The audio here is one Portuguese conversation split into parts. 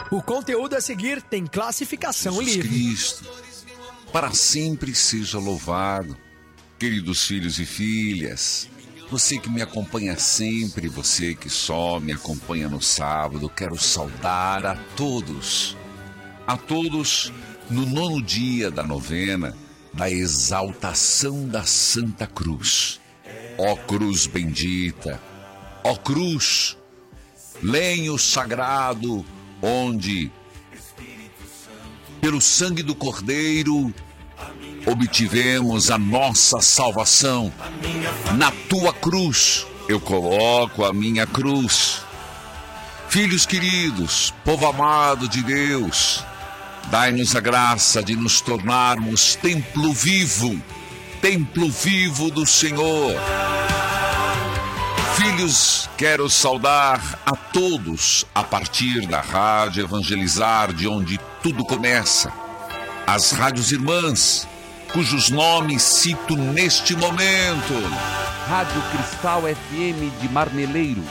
O conteúdo a seguir tem classificação Jesus livre. Cristo, para sempre seja louvado. Queridos filhos e filhas, você que me acompanha sempre, você que só me acompanha no sábado, quero saudar a todos no 9º dia da novena da exaltação da Santa Cruz. Ó cruz bendita, ó cruz, lenho sagrado, onde, pelo sangue do Cordeiro, obtivemos a nossa salvação. Na tua cruz, eu coloco a minha cruz. Filhos queridos, povo amado de Deus, dai-nos a graça de nos tornarmos templo vivo do Senhor. Filhos, quero saudar a todos a partir da Rádio Evangelizar, de onde tudo começa. As rádios irmãs, cujos nomes cito neste momento. Rádio Cristal FM de Marmeleiro.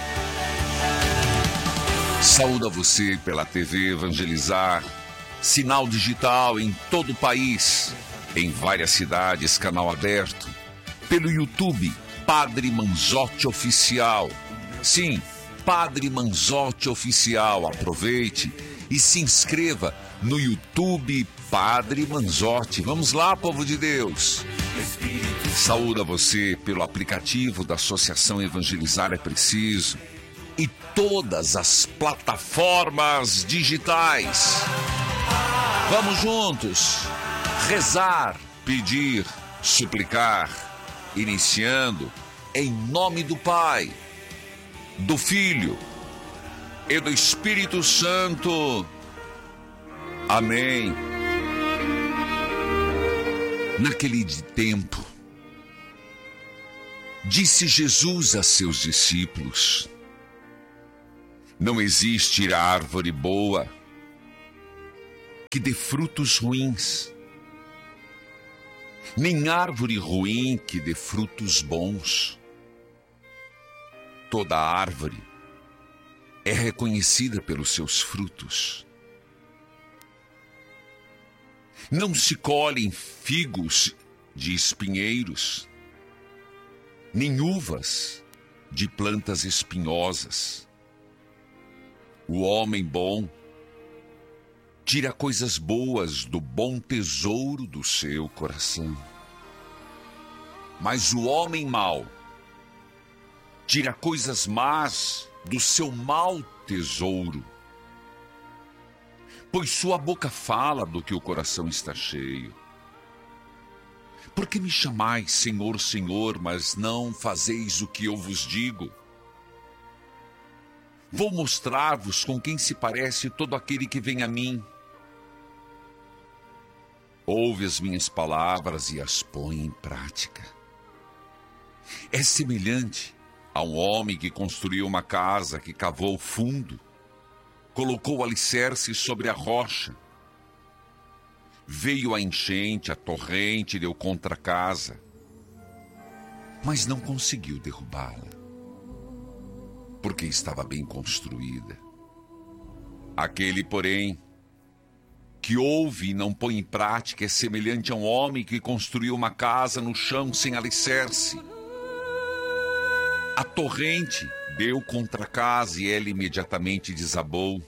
Saúdo a você pela TV Evangelizar, sinal digital em todo o país, em várias cidades, canal aberto, pelo YouTube, Padre Manzotti Oficial. Sim, Padre Manzotti Oficial. Aproveite e se inscreva no YouTube Padre Manzotti. Vamos lá, povo de Deus. Saúdo a você pelo aplicativo da Associação Evangelizar é Preciso e todas as plataformas digitais. Vamos juntos rezar, pedir, suplicar, iniciando em nome do Pai, do Filho e do Espírito Santo. Amém. Naquele tempo, disse Jesus a seus discípulos: não existe árvore boa que dê frutos ruins, nem árvore ruim que dê frutos bons. Toda árvore é reconhecida pelos seus frutos. Não se colhem figos de espinheiros, nem uvas de plantas espinhosas. O homem bom tira coisas boas do bom tesouro do seu coração. Mas o homem mau tira coisas más do seu mau tesouro. Pois sua boca fala do que o coração está cheio. Por que me chamais Senhor, Senhor, mas não fazeis o que eu vos digo? Vou mostrar-vos com quem se parece todo aquele que vem a mim. Ouve as minhas palavras e as põe em prática. É semelhante a um homem que construiu uma casa, que cavou fundo, colocou o alicerce sobre a rocha. Veio a enchente, a torrente deu contra a casa, mas não conseguiu derrubá-la, porque estava bem construída. Aquele, porém, que ouve e não põe em prática é semelhante a um homem que construiu uma casa no chão sem alicerce. A torrente deu contra a casa e ela imediatamente desabou.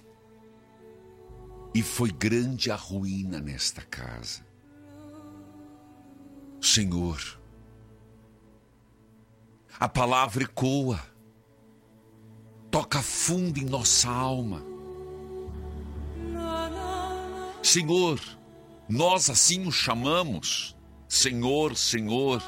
E foi grande a ruína nesta casa. Senhor, a palavra ecoa, toca fundo em nossa alma. Senhor, nós assim o chamamos, Senhor, Senhor.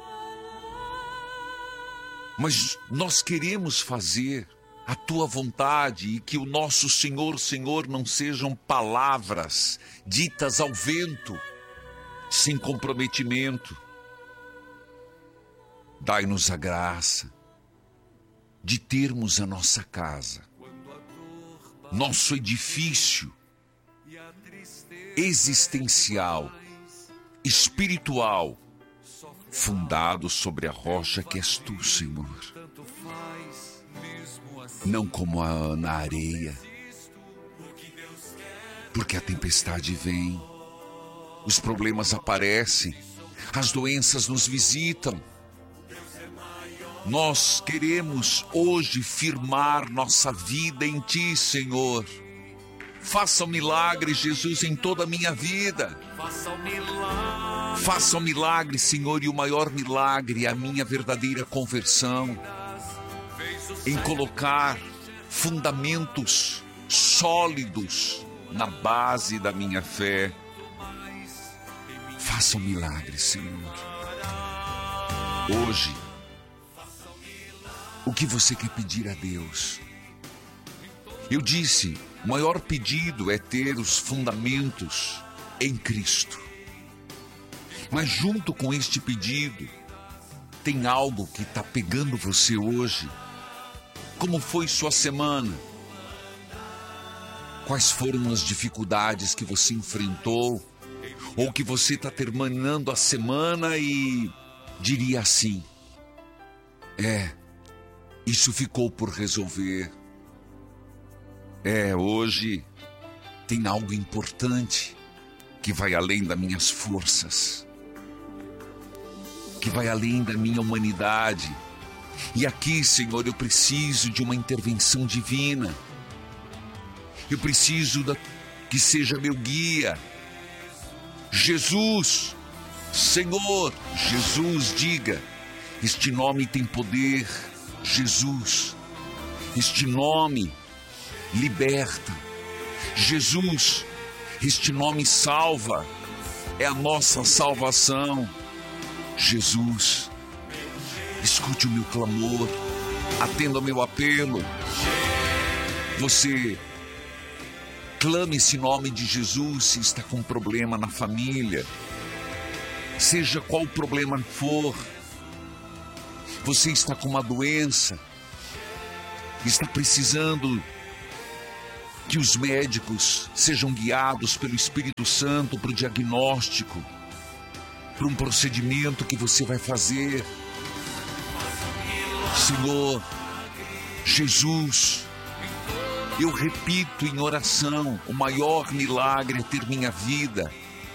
Mas nós queremos fazer a tua vontade e que o nosso Senhor, Senhor não sejam palavras ditas ao vento, sem comprometimento. Dai-nos a graça de termos a nossa casa, nosso edifício existencial, espiritual, fundado sobre a rocha que és tu, Senhor. Não como na areia, Porque a tempestade vem, os problemas aparecem, as doenças nos visitam. Nós queremos hoje firmar nossa vida em Ti, Senhor. Faça um milagre, Jesus, em toda a minha vida. Faça um milagre, Senhor, e o maior milagre é a minha verdadeira conversão. Em colocar fundamentos sólidos na base da minha fé. Faça um milagre, Senhor. Hoje, o que você quer pedir a Deus? Eu disse, o maior pedido é ter os fundamentos em Cristo. Mas junto com este pedido, tem algo que está pegando você hoje. Como foi sua semana? Quais foram as dificuldades que você enfrentou? Ou que você está terminando a semana e diria assim: isso ficou por resolver. Hoje tem algo importante que vai além das minhas forças, que vai além da minha humanidade. E aqui, Senhor, eu preciso de uma intervenção divina. Eu preciso que seja meu guia. Jesus, Senhor, Jesus, diga: este nome tem poder. Jesus, este nome liberta. Jesus, este nome salva. É a nossa salvação. Jesus, escute o meu clamor, atenda ao meu apelo. Você clame esse nome de Jesus se está com problema na família, seja qual o problema for. Você está com uma doença, está precisando que os médicos sejam guiados pelo Espírito Santo para o diagnóstico, para um procedimento que você vai fazer. Senhor, Jesus, eu repito em oração, o maior milagre é ter minha vida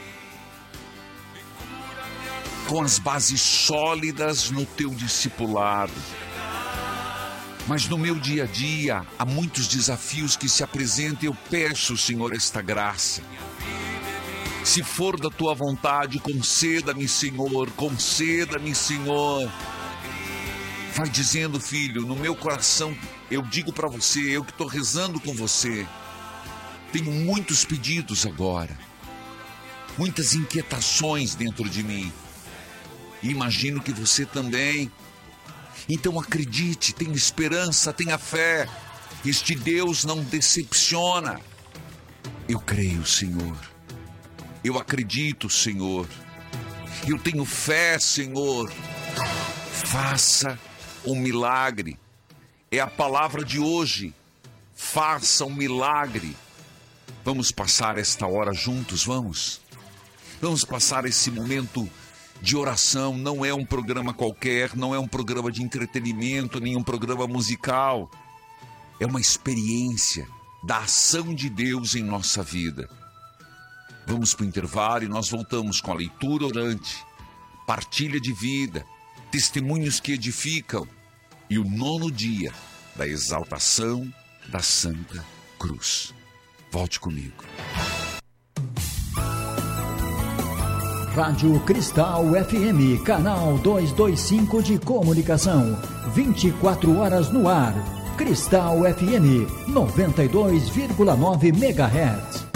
com as bases sólidas no teu discipulado. Mas no meu dia a dia, há muitos desafios que se apresentam e eu peço, Senhor, esta graça. Se for da tua vontade, conceda-me, Senhor, conceda-me, Senhor. Vai dizendo, filho, no meu coração, eu digo para você, eu que estou rezando com você, tenho muitos pedidos agora, muitas inquietações dentro de mim. E imagino que você também. Então acredite, tenha esperança, tenha fé. Este Deus não decepciona. Eu creio, Senhor. Eu acredito, Senhor. Eu tenho fé, Senhor. Faça um milagre. É a palavra de hoje. Faça um milagre. Vamos passar esta hora juntos, vamos? Vamos passar esse momento de oração. Não é um programa qualquer, não é um programa de entretenimento, nem um programa musical. É uma experiência da ação de Deus em nossa vida. Vamos para o intervalo e nós voltamos com a leitura orante, partilha de vida, testemunhos que edificam e o 9º dia da exaltação da Santa Cruz. Volte comigo. Rádio Cristal FM, canal 225 de comunicação, 24 horas no ar. Cristal FM, 92,9 MHz.